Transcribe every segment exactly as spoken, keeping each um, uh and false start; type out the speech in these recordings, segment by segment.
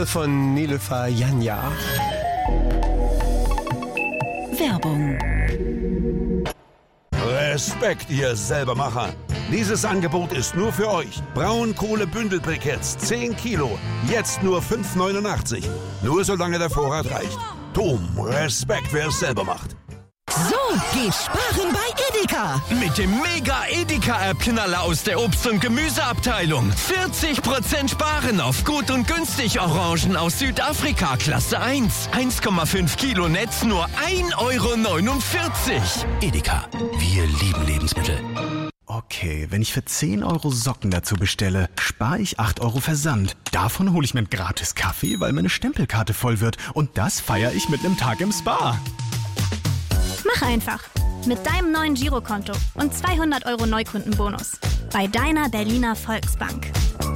Single von Niloufar Janja. Werbung. Respekt, ihr Selbermacher. Dieses Angebot ist nur für euch. Braunkohle-Bündelbriketts, zehn Kilo. Jetzt nur fünf neunundachtzig. Nur solange der Vorrat reicht. Dom, Respekt, wer es selber macht. So, geh sparen bei Edeka. Mit dem Mega-Edeka-App-Knaller aus der Obst- und Gemüseabteilung. vierzig Prozent sparen auf gut und günstig Orangen aus Südafrika, Klasse eins. eins Komma fünf Kilo Netz, nur ein Euro neunundvierzig. Edeka, wir lieben Lebensmittel. Okay, wenn ich für zehn Euro Socken dazu bestelle, spare ich acht Euro Versand. Davon hole ich mir einen gratis Kaffee, weil meine Stempelkarte voll wird. Und das feiere ich mit einem Tag im Spa. Mach einfach. Mit deinem neuen Girokonto und zweihundert Euro Neukundenbonus. Bei deiner Berliner Volksbank.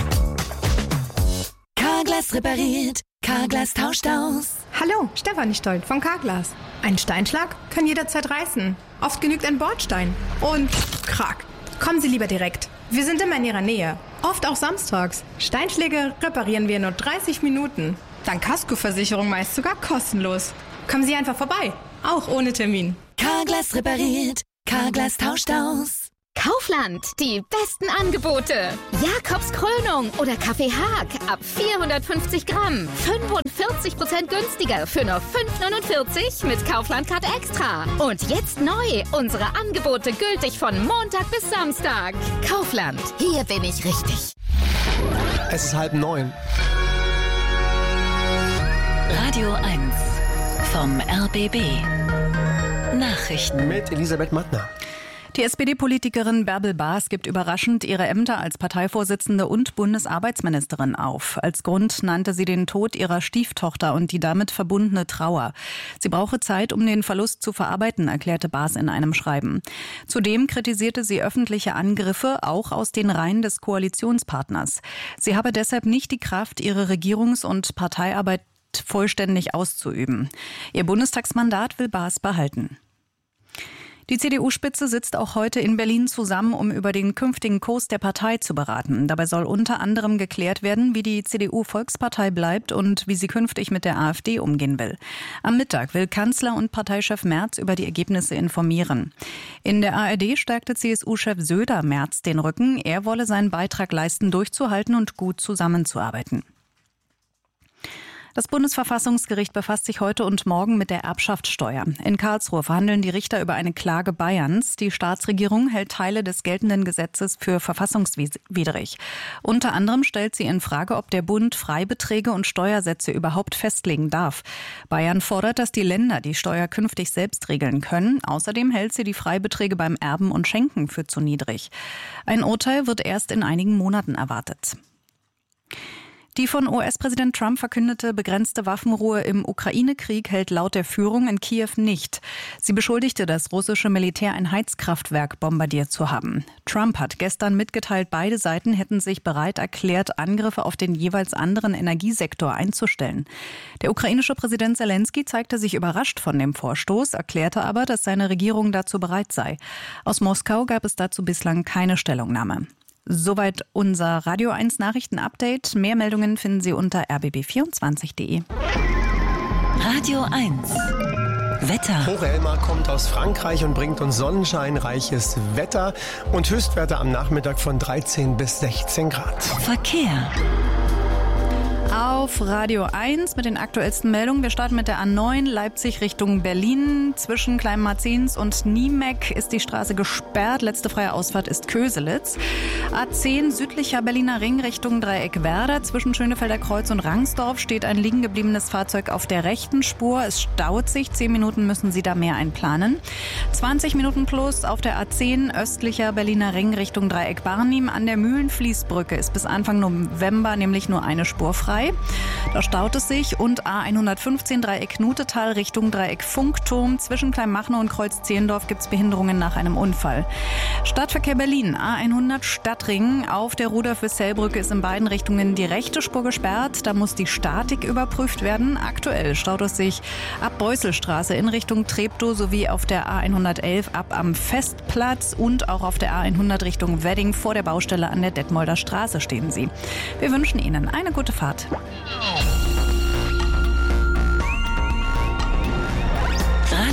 Carglass repariert. Carglass tauscht aus. Hallo, Stefanie Stolt von Carglass. Ein Steinschlag kann jederzeit reißen. Oft genügt ein Bordstein. Und krack. Kommen Sie lieber direkt. Wir sind immer in Ihrer Nähe. Oft auch samstags. Steinschläge reparieren wir in nur dreißig Minuten. Dank Kaskoversicherung meist sogar kostenlos. Kommen Sie einfach vorbei. Auch ohne Termin. Carglass repariert. Carglass tauscht aus. Kaufland, die besten Angebote. Jakobs Krönung oder Kaffee Haag ab vierhundertfünfzig Gramm. fünfundvierzig Prozent günstiger für nur fünf neunundvierzig mit Kaufland-Card Extra. Und jetzt neu, unsere Angebote gültig von Montag bis Samstag. Kaufland, hier bin ich richtig. Es ist halb neun. Radio eins vom R B B. Nachrichten Mit Elisabeth Mattner. Die S P D-Politikerin Bärbel Baas gibt überraschend ihre Ämter als Parteivorsitzende und Bundesarbeitsministerin auf. Als Grund nannte sie den Tod ihrer Stieftochter und die damit verbundene Trauer. Sie brauche Zeit, um den Verlust zu verarbeiten, erklärte Baas in einem Schreiben. Zudem kritisierte sie öffentliche Angriffe, auch aus den Reihen des Koalitionspartners. Sie habe deshalb nicht die Kraft, ihre Regierungs- und Parteiarbeit vollständig auszuüben. Ihr Bundestagsmandat will Baas behalten. Die C D U-Spitze sitzt auch heute in Berlin zusammen, um über den künftigen Kurs der Partei zu beraten. Dabei soll unter anderem geklärt werden, wie die C D U-Volkspartei bleibt und wie sie künftig mit der AfD umgehen will. Am Mittag will Kanzler und Parteichef Merz über die Ergebnisse informieren. In der A R D stärkte C S U-Chef Söder Merz den Rücken. Er wolle seinen Beitrag leisten, durchzuhalten und gut zusammenzuarbeiten. Das Bundesverfassungsgericht befasst sich heute und morgen mit der Erbschaftssteuer. In Karlsruhe verhandeln die Richter über eine Klage Bayerns. Die Staatsregierung hält Teile des geltenden Gesetzes für verfassungswidrig. Unter anderem stellt sie in Frage, ob der Bund Freibeträge und Steuersätze überhaupt festlegen darf. Bayern fordert, dass die Länder die Steuer künftig selbst regeln können. Außerdem hält sie die Freibeträge beim Erben und Schenken für zu niedrig. Ein Urteil wird erst in einigen Monaten erwartet. Die von U S-Präsident Trump verkündete begrenzte Waffenruhe im Ukraine-Krieg hält laut der Führung in Kiew nicht. Sie beschuldigte das russische Militär, ein Heizkraftwerk bombardiert zu haben. Trump hat gestern mitgeteilt, beide Seiten hätten sich bereit erklärt, Angriffe auf den jeweils anderen Energiesektor einzustellen. Der ukrainische Präsident Zelensky zeigte sich überrascht von dem Vorstoß, erklärte aber, dass seine Regierung dazu bereit sei. Aus Moskau gab es dazu bislang keine Stellungnahme. Soweit unser Radio eins Nachrichten-Update. Mehr Meldungen finden Sie unter r b b vierundzwanzig punkt de. Radio eins. Wetter. Hochelmar kommt aus Frankreich und bringt uns sonnenscheinreiches Wetter und Höchstwerte am Nachmittag von dreizehn bis sechzehn Grad. Verkehr. Auf Radio eins mit den aktuellsten Meldungen. Wir starten mit der A neun Leipzig Richtung Berlin. Zwischen Kleinmarzens und Niemeck ist die Straße gesperrt. Letzte freie Ausfahrt ist Köselitz. A zehn südlicher Berliner Ring Richtung Dreieck Werder. Zwischen Schönefelder Kreuz und Rangsdorf steht ein liegen gebliebenes Fahrzeug auf der rechten Spur. Es staut sich. Zehn Minuten müssen Sie da mehr einplanen. zwanzig Minuten plus auf der A zehn östlicher Berliner Ring Richtung Dreieck Barnim. An der Mühlenfließbrücke ist bis Anfang November nämlich nur eine Spur frei. Da staut es sich und A hundertfünfzehn Dreieck Nutetal Richtung Dreieck Funkturm. Zwischen Kleinmachnow und Kreuz Zehlendorf gibt es Behinderungen nach einem Unfall. Stadtverkehr Berlin, A hundert Stadtring. Auf der Rudolf-Wissell-Brücke ist in beiden Richtungen die rechte Spur gesperrt. Da muss die Statik überprüft werden. Aktuell staut es sich ab Beusselstraße in Richtung Treptow sowie auf der A hundertelf ab am Festplatz und auch auf der A hundert Richtung Wedding vor der Baustelle an der Detmolder Straße stehen sie. Wir wünschen Ihnen eine gute Fahrt.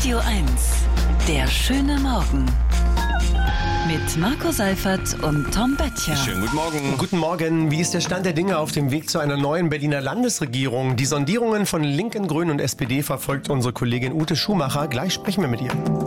Radio eins. Der schöne Morgen. Mit Marco Seifert und Tom Böttcher. Schönen guten Morgen. Guten Morgen. Wie ist der Stand der Dinge auf dem Weg zu einer neuen Berliner Landesregierung? Die Sondierungen von Linken, Grünen und S P D verfolgt unsere Kollegin Ute Schumacher. Gleich sprechen wir mit ihr.